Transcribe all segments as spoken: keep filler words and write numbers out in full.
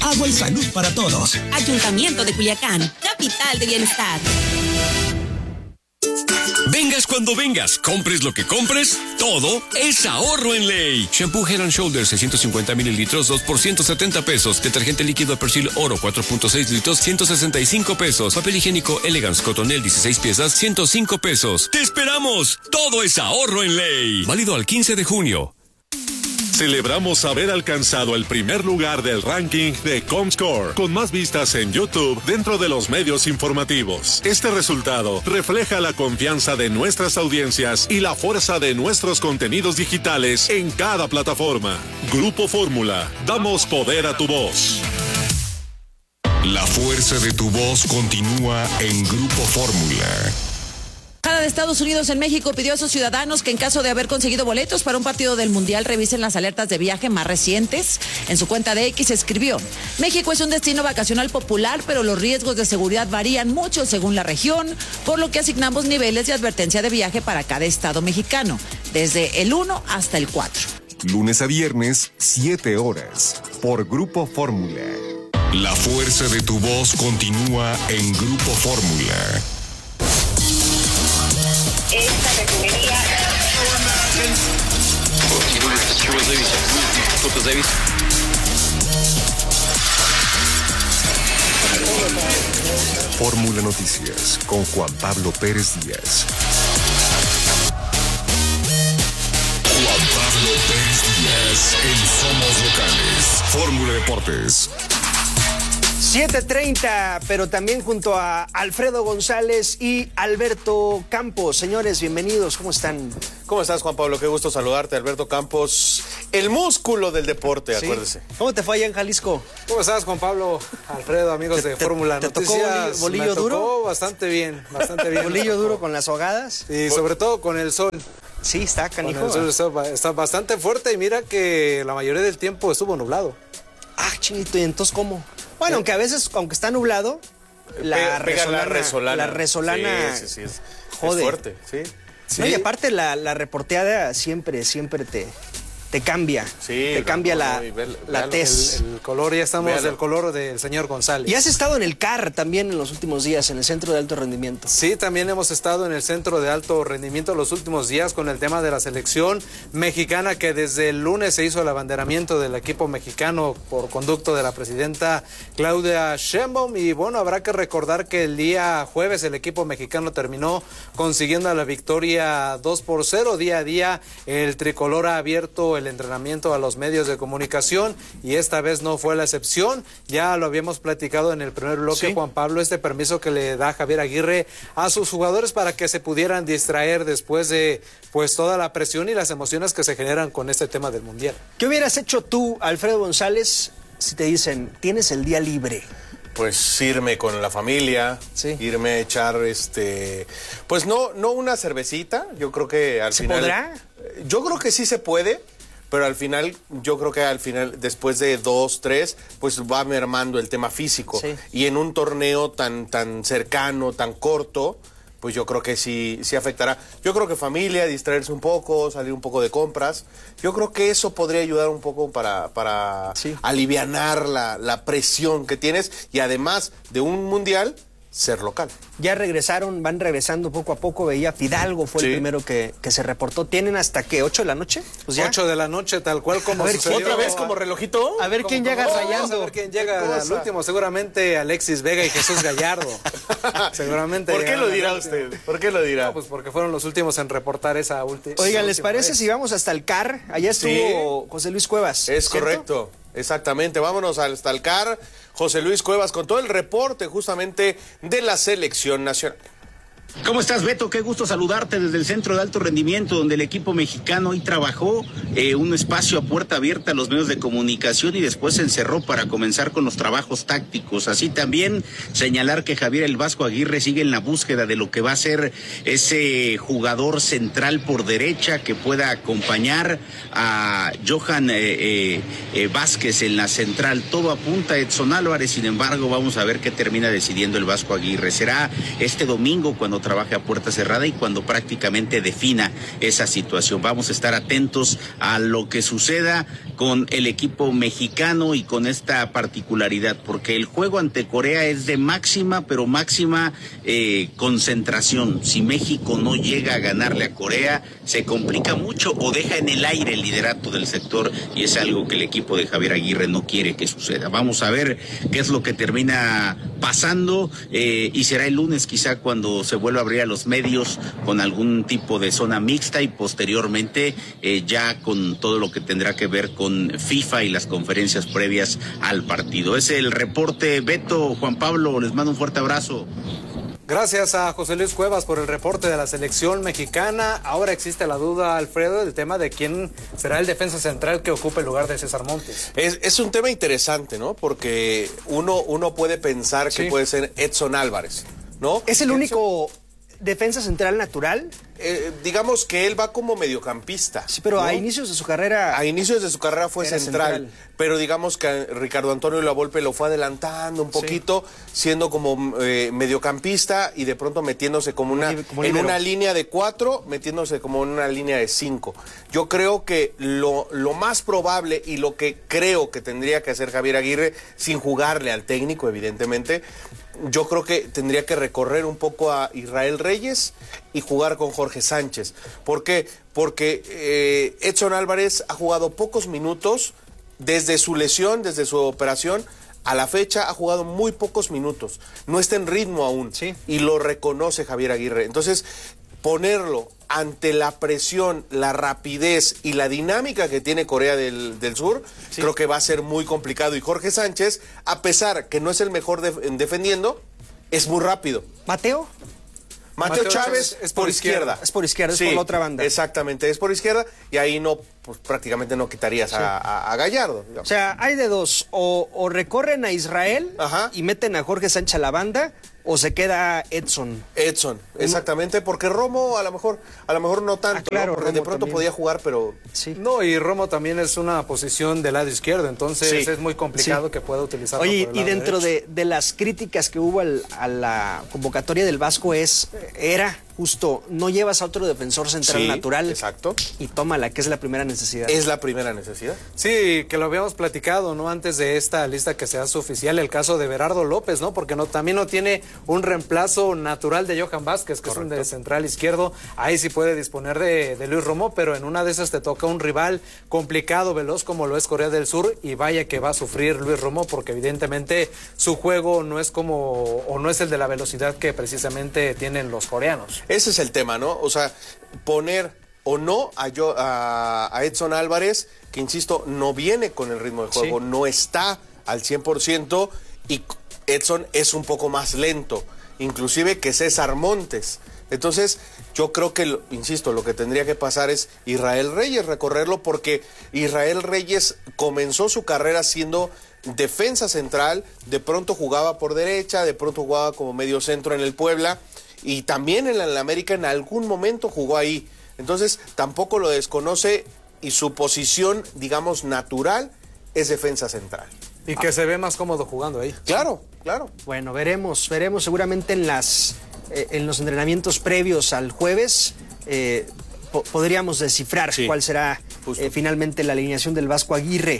agua y salud para todos. Ayuntamiento de Culiacán, capital de bienestar. Vengas cuando vengas, compres lo que compres, todo es ahorro en Ley. Shampoo Head and Shoulders seiscientos cincuenta mililitros, dos por ciento setenta pesos. Detergente líquido Persil Oro cuatro punto seis litros, ciento sesenta y cinco pesos. Papel higiénico Elegance Cotonel dieciséis piezas, ciento cinco pesos. ¡Te esperamos! Todo es ahorro en Ley. Válido al quince de junio. Celebramos haber alcanzado el primer lugar del ranking de Comscore, con más vistas en YouTube dentro de los medios informativos. Este resultado refleja la confianza de nuestras audiencias y la fuerza de nuestros contenidos digitales en cada plataforma. Grupo Fórmula, damos poder a tu voz. La fuerza de tu voz continúa en Grupo Fórmula. La Embajada de Estados Unidos en México pidió a sus ciudadanos que en caso de haber conseguido boletos para un partido del Mundial revisen las alertas de viaje más recientes. En su cuenta de X escribió: México es un destino vacacional popular, pero los riesgos de seguridad varían mucho según la región, por lo que asignamos niveles de advertencia de viaje para cada estado mexicano, desde el uno hasta el cuatro. Lunes a viernes, siete horas, por Grupo Fórmula. La fuerza de tu voz continúa en Grupo Fórmula. Esta refinería. Fórmula Noticias con Juan Pablo Pérez Díaz. Juan Pablo Pérez Díaz en Somos Locales. Fórmula Deportes. siete treinta, pero también junto a Alfredo González y Alberto Campos. Señores, bienvenidos, ¿cómo están? ¿Cómo estás, Juan Pablo? Qué gusto saludarte, Alberto Campos, el músculo del deporte, ¿sí? Acuérdese. ¿Cómo te fue allá en Jalisco? ¿Cómo estás, Juan Pablo? Alfredo, amigos de Fórmula Noticias. ¿Te tocó bolillo, bolillo Me duro? tocó bastante bien, bastante bien. ¿Bolillo duro con las hogadas? Y sobre todo con el sol. Sí, está canijo. Con el sol está, está bastante fuerte y mira que la mayoría del tiempo estuvo nublado. Ah, chinito, ¿y entonces cómo? Bueno, aunque a veces, aunque está nublado, la pega, pega resolana, la resolana. La resolana, sí, sí, sí, es, jode. es fuerte, sí. sí. No, y aparte la, la reporteada siempre, siempre te, te cambia. Sí. Te cambia no, la, no, ve, la tez. El, el color, ya estamos Véalo. del color del señor González. Y has estado en el C A R también en los últimos días, en el Centro de Alto Rendimiento. Sí, también hemos estado en el Centro de Alto Rendimiento los últimos días con el tema de la selección mexicana, que desde el lunes se hizo el abanderamiento del equipo mexicano por conducto de la presidenta Claudia Sheinbaum. Y bueno, habrá que recordar que el día jueves el equipo mexicano terminó consiguiendo la victoria dos por cero. Día a día el tricolor ha abierto el entrenamiento a los medios de comunicación y esta vez no fue la excepción. Ya lo habíamos platicado en el primer bloque, sí. Juan Pablo, este permiso que le da Javier Aguirre a sus jugadores para que se pudieran distraer después de pues toda la presión y las emociones que se generan con este tema del Mundial. ¿Qué hubieras hecho tú, Alfredo González, si te dicen, tienes el día libre? Pues irme con la familia, sí. irme a echar, este, pues no, no una cervecita, yo creo que al ¿Se final... ¿Se podrá? Yo creo que sí se puede. Pero al final, yo creo que al final, después de dos, tres, pues va mermando el tema físico. Sí. Y en un torneo tan, tan cercano, tan corto, pues yo creo que sí, sí afectará. Yo creo que familia, distraerse un poco, salir un poco de compras. Yo creo que eso podría ayudar un poco para, para sí. alivianar la, la presión que tienes. Y además de un mundial, ser local. Ya regresaron, van regresando poco a poco. Veía Fidalgo fue sí. el primero que, que se reportó. ¿Tienen hasta qué? ¿ocho de la noche? Pues ya. ocho de la noche, tal cual como ver, sucedió. ¿Otra vez como relojito? A ver quién llega rayando. A ver quién llega al último. Seguramente Alexis Vega y Jesús Gallardo. Seguramente. ¿Por qué lo dirá usted? ¿Por qué lo dirá? No, pues porque fueron los últimos en reportar esa última. Oigan, ¿les parece vez? si vamos hasta el C A R? Allá estuvo sí. José Luis Cuevas. Es ¿cierto? correcto. Exactamente, vámonos hasta el C A R. José Luis Cuevas con todo el reporte justamente de la selección nacional. ¿Cómo estás, Beto? Qué gusto saludarte desde el Centro de Alto Rendimiento, donde el equipo mexicano hoy trabajó eh, un espacio a puerta abierta a los medios de comunicación y después se encerró para comenzar con los trabajos tácticos. Así también señalar que Javier El Vasco Aguirre sigue en la búsqueda de lo que va a ser ese jugador central por derecha que pueda acompañar a Johan eh, eh, eh, Vázquez en la central. Todo apunta a Edson Álvarez, sin embargo, vamos a ver qué termina decidiendo El Vasco Aguirre. Será este domingo cuando trabaje a puerta cerrada y cuando prácticamente defina esa situación. Vamos a estar atentos a lo que suceda con el equipo mexicano y con esta particularidad, porque el juego ante Corea es de máxima, pero máxima eh, concentración. Si México no llega a ganarle a Corea, se complica mucho o deja en el aire el liderato del sector, y es algo que el equipo de Javier Aguirre no quiere que suceda. Vamos a ver qué es lo que termina pasando eh, y será el lunes quizá cuando se vuelva a abrir a los medios con algún tipo de zona mixta y posteriormente eh, ya con todo lo que tendrá que ver con FIFA y las conferencias previas al partido. Es el reporte, Beto, Juan Pablo, les mando un fuerte abrazo. Gracias a José Luis Cuevas por el reporte de la selección mexicana. Ahora existe la duda, Alfredo, del tema de quién será el defensa central que ocupe el lugar de César Montes. Es, es un tema interesante, ¿no? Porque uno, uno puede pensar que sí. puede ser Edson Álvarez, ¿no? ¿Es el único defensa central natural? Eh, digamos que él va como mediocampista. Sí, pero ¿no? a inicios de su carrera... A inicios de su carrera fue central, central, pero digamos que Ricardo Antonio Lavolpe lo fue adelantando un poquito, sí. siendo como eh, mediocampista y de pronto metiéndose como una como en una línea de cuatro, metiéndose como en una línea de cinco. Yo creo que lo, lo más probable y lo que creo que tendría que hacer Javier Aguirre, sin jugarle al técnico, evidentemente, yo creo que tendría que recorrer un poco a Israel Reyes y jugar con Jorge Sánchez. ¿Por qué? Porque eh, Edson Álvarez ha jugado pocos minutos desde su lesión, desde su operación. A la fecha ha jugado muy pocos minutos. No está en ritmo aún. Sí. Y lo reconoce Javier Aguirre. Entonces, ponerlo ante la presión, la rapidez y la dinámica que tiene Corea del, del Sur, sí. creo que va a ser muy complicado. Y Jorge Sánchez, a pesar que no es el mejor def defendiendo, es muy rápido. ¿Mateo? Mateo, Mateo Chávez es, es por, por izquierda. izquierda. Es por izquierda, sí, es por la otra banda. Exactamente, es por izquierda y ahí no, pues prácticamente no quitarías sí. a, a, a Gallardo. Digamos. O sea, hay de dos, o, o recorren a Israel Ajá. y meten a Jorge Sánchez a la banda, o se queda Edson. Edson, exactamente, porque Romo a lo mejor, a lo mejor no tanto, ah, claro, ¿no? Porque Romo de pronto también podía jugar, pero... Sí. No, y Romo también es una posición del lado izquierdo, entonces sí. es muy complicado sí. que pueda utilizarlo. Oye, por el y dentro de, de las críticas que hubo al, a la convocatoria del Vasco es, era justo, no llevas a otro defensor central sí, natural. Exacto. Y tómala, que es la primera necesidad. Es la primera necesidad. Sí, que lo habíamos platicado, ¿no? Antes de esta lista que se hace oficial, el caso de Berardo López, ¿no? Porque no, también no tiene un reemplazo natural de Johan Vázquez, que Correcto. es un de central izquierdo. Ahí sí puede disponer de, de Luis Romo, pero en una de esas te toca un rival complicado, veloz, como lo es Corea del Sur, y vaya que va a sufrir Luis Romo, porque evidentemente su juego no es como, o no es el de la velocidad que precisamente tienen los coreanos. Ese es el tema, ¿no? O sea, poner o no a, yo, a, a Edson Álvarez, que insisto, no viene con el ritmo de juego, sí. no está al cien por ciento, y Edson es un poco más lento, inclusive que César Montes. Entonces, yo creo que, insisto, lo que tendría que pasar es Israel Reyes, recorrerlo, porque Israel Reyes comenzó su carrera siendo defensa central, de pronto jugaba por derecha, de pronto jugaba como medio centro en el Puebla, y también en el América en algún momento jugó ahí. Entonces, tampoco lo desconoce, y su posición, digamos, natural es defensa central. Y que ah. se ve más cómodo jugando ahí. Claro, claro. Bueno, veremos, veremos seguramente en las eh, en los entrenamientos previos al jueves. Eh, po podríamos descifrar sí, cuál será eh, finalmente la alineación del Vasco Aguirre.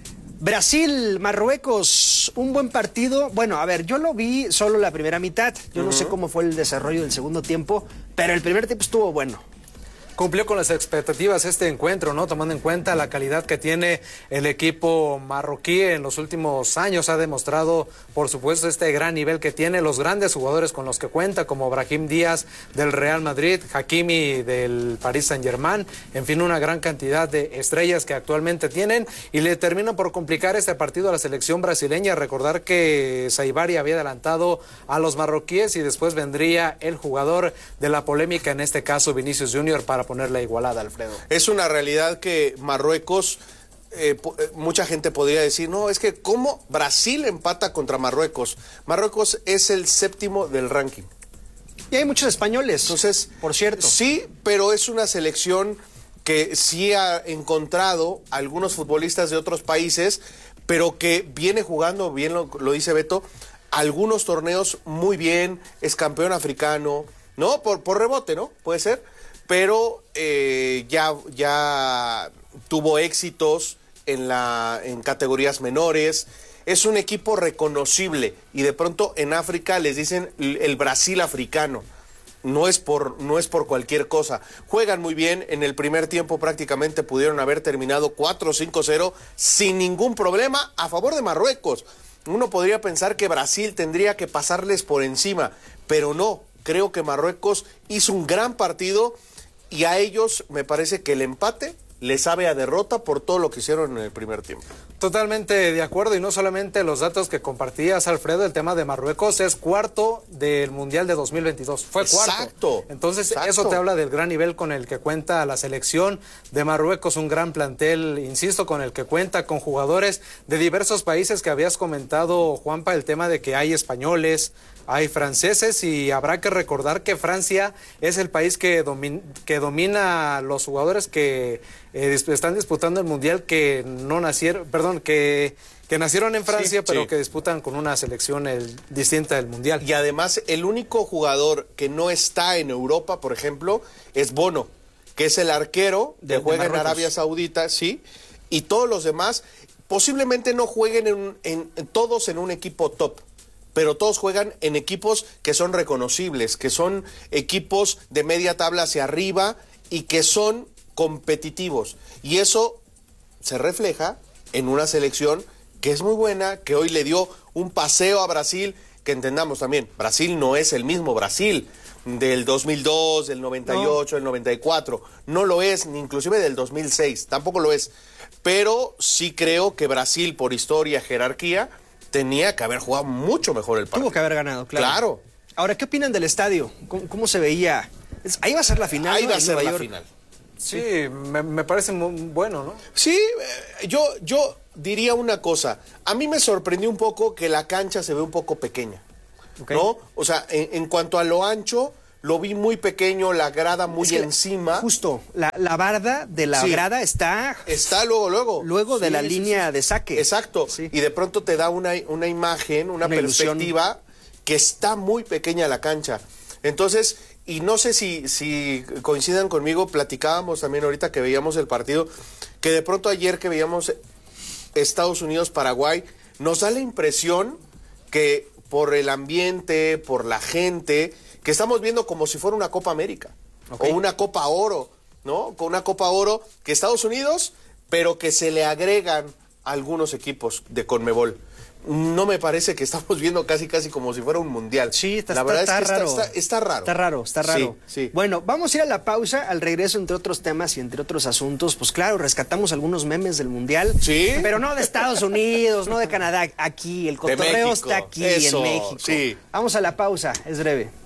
Brasil, Marruecos, un buen partido. Bueno, a ver, yo lo vi solo la primera mitad. Yo uh-huh. no sé cómo fue el desarrollo del segundo tiempo, pero el primer tiempo estuvo bueno. Cumplió con las expectativas este encuentro, ¿no? Tomando en cuenta la calidad que tiene el equipo marroquí en los últimos años. Ha demostrado, por supuesto, este gran nivel que tiene, los grandes jugadores con los que cuenta, como Brahim Díaz del Real Madrid, Hakimi del Paris Saint-Germain, en fin, una gran cantidad de estrellas que actualmente tienen, y le terminan por complicar este partido a la selección brasileña. Recordar que Saibari había adelantado a los marroquíes y después vendría el jugador de la polémica, en este caso Vinicius Junior, para poner la igualada, Alfredo. Es una realidad que Marruecos, eh, mucha gente podría decir, no, es que ¿cómo Brasil empata contra Marruecos? Marruecos es el séptimo del ranking. Y hay muchos españoles, entonces, por cierto. Sí, pero es una selección que sí ha encontrado algunos futbolistas de otros países, pero que viene jugando, bien lo, lo dice Beto, algunos torneos muy bien, es campeón africano, ¿no? Por, por rebote, ¿no? Puede ser. Pero eh, ya, ya tuvo éxitos en, la, en categorías menores. Es un equipo reconocible y de pronto en África les dicen el Brasil africano. No es por, no es por cualquier cosa. Juegan muy bien. En el primer tiempo prácticamente pudieron haber terminado cuatro cinco cero sin ningún problema a favor de Marruecos. Uno podría pensar que Brasil tendría que pasarles por encima, pero no. Creo que Marruecos hizo un gran partido y a ellos me parece que el empate les sabe a derrota por todo lo que hicieron en el primer tiempo. Totalmente de acuerdo, y no solamente los datos que compartías, Alfredo, el tema de Marruecos es cuarto del Mundial de dos mil veintidós. Fue cuarto. Exacto. Entonces, exacto. Eso te habla del gran nivel con el que cuenta la selección de Marruecos, un gran plantel, insisto, con el que cuenta, con jugadores de diversos países que habías comentado, Juanpa, el tema de que hay españoles, hay franceses, y habrá que recordar que Francia es el país que, domin, que domina los jugadores que eh, están disputando el Mundial, que no nacieron, perdón, que, que nacieron en Francia, sí, pero sí. que disputan con una selección el, distinta del Mundial. Y además, el único jugador que no está en Europa, por ejemplo, es Bono, que es el arquero de, que juega en Arabia Saudita, sí, y todos los demás posiblemente no jueguen en, en, en todos en un equipo top, pero todos juegan en equipos que son reconocibles, que son equipos de media tabla hacia arriba y que son competitivos. Y eso se refleja en una selección que es muy buena, que hoy le dio un paseo a Brasil, que entendamos también, Brasil no es el mismo Brasil del dos mil dos, del noventa y ocho, no. del noventa y cuatro, no lo es, ni inclusive del dos mil seis, tampoco lo es, pero sí creo que Brasil, por historia, jerarquía, tenía que haber jugado mucho mejor el partido. Tuvo que haber ganado, claro. Claro. Ahora, ¿qué opinan del estadio? ¿Cómo, cómo se veía? Es, ahí va a ser la final. Ahí ¿no? va a en ser Nueva la York. final. Sí, sí me, me parece muy bueno, ¿no? Sí, eh, yo, yo diría una cosa. A mí me sorprendió un poco que la cancha se ve un poco pequeña, okay. ¿no? O sea, en, en cuanto a lo ancho, lo vi muy pequeño, la grada muy es que encima. Justo, la, la barda de la sí. grada está... Está luego, luego. Luego de sí, la sí, línea sí. de saque. Exacto. Sí. Y de pronto te da una, una imagen, una, una perspectiva ilusión. Que está muy pequeña la cancha. Entonces, y no sé si, si coincidan conmigo, platicábamos también ahorita que veíamos el partido, que de pronto ayer que veíamos Estados Unidos-Paraguay, nos da la impresión que por el ambiente, por la gente, que estamos viendo como si fuera una Copa América, okay. o una Copa Oro, ¿no? Con una Copa Oro que Estados Unidos, pero que se le agregan a algunos equipos de Conmebol. No me parece que estamos viendo casi casi como si fuera un mundial. Sí, está, la verdad está, es que raro. Está, está, está raro. Está raro, está raro. Sí, sí. Bueno, vamos a ir a la pausa. Al regreso, entre otros temas y entre otros asuntos, pues claro, rescatamos algunos memes del mundial. Sí. Pero no de Estados Unidos, no de Canadá. Aquí, el cotorreo está aquí, Eso, en México. Sí. Vamos a la pausa, es breve.